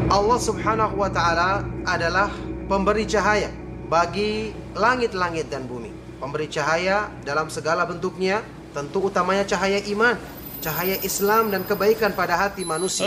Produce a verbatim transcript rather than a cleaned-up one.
Allah Subhanahu wa Ta'ala adalah pemberi cahaya bagi langit-langit dan bumi. Pemberi cahaya dalam segala bentuknya, tentu utamanya cahaya iman, cahaya Islam dan kebaikan pada hati manusia.